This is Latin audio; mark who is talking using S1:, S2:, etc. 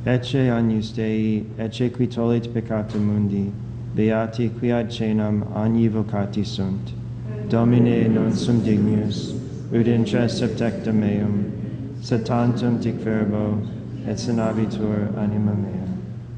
S1: ecce agnus Dei, ecce qui tollit peccata mundi, beati qui ad cenam agni vocati sunt. Domine non sum dignus, ut intra septecta meum, sed tantum dic verbo, et sanabitur anima mea.